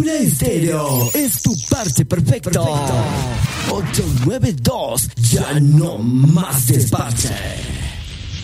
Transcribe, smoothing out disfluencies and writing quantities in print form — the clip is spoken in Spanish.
Play Stereo es tu parte perfecta. 892, ya no más despache.